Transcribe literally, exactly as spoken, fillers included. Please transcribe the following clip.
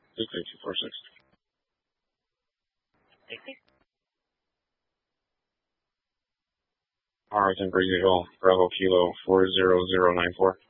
six eight two four six. All right, then, per usual, Bravo Kilo four zero zero nine four.